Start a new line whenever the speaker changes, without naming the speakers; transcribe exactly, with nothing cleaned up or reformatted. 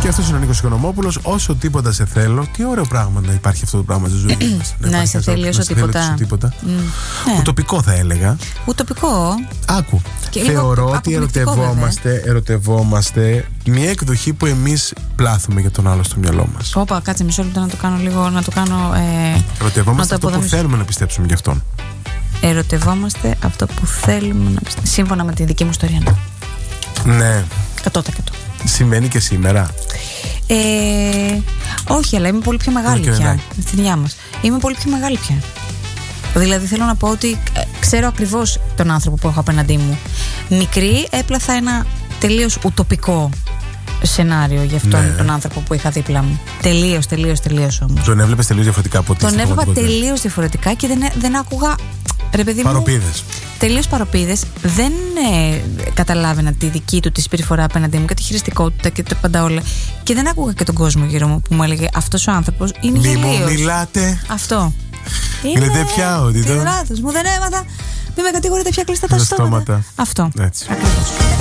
Και αυτός είναι ο Νίκος Οικονομόπουλος. Όσο τίποτα σε θέλω, τι ωραίο πράγμα να υπάρχει αυτό το πράγμα στη ζωή μας.
Να σε θέλει όσο τίποτα.
τίποτα. Mm. Ναι. Ουτοπικό θα έλεγα.
Ουτοπικό.
Άκου. Και θεωρώ ότι ερωτευόμαστε, ερωτευόμαστε μια εκδοχή που εμείς πλάθουμε για τον άλλο στο μυαλό μας.
Όπα, κάτσε μισό λεπτό να το κάνω λίγο. Να το κάνω. Ε,
ερωτευόμαστε αυτό που θέλουμε να πιστέψουμε γι' αυτόν.
Ερωτευόμαστε αυτό που θέλουμε να πιστέψουμε. Σύμφωνα με τη δική μου ιστορία.
Ναι.
εκατό τοις εκατό.
Σημαίνει και σήμερα.
Ε, όχι, αλλά είμαι πολύ πιο μεγάλη πια. Ναι. Στη δουλειά μας. Είμαι πολύ πιο μεγάλη πια. Δηλαδή θέλω να πω ότι ξέρω ακριβώς τον άνθρωπο που έχω απέναντί μου. Μικρή έπλαθα ένα τελείως ουτοπικό σενάριο για αυτόν, ναι, τον άνθρωπο που είχα δίπλα μου. Τελείως, τελείως, τελείως όμως.
Τον έβλεπες τελείως διαφορετικά από ό,τι.
Τον έβλεπα τελείως διαφορετικά και δεν, δεν άκουγα. Ρε παιδί μου,
παροπίδες.
Τελείως παροπίδες. Δεν ε, καταλάβαινα τη δική του τη συμπεριφορά απέναντί μου και τη χειριστικότητα και τα πάντα όλα. Και δεν άκουγα και τον κόσμο γύρω μου που μου έλεγε αυτός ο άνθρωπος είναι
μη
γελίος.
Μη μου μιλάτε.
Αυτό.
Είναι δεν πια ότι
το. Μου δεν έμαθα. Μη με κατηγορείτε πια κλειστά τα στόματα. Αυτό.
Έτσι.
Ακριβώς.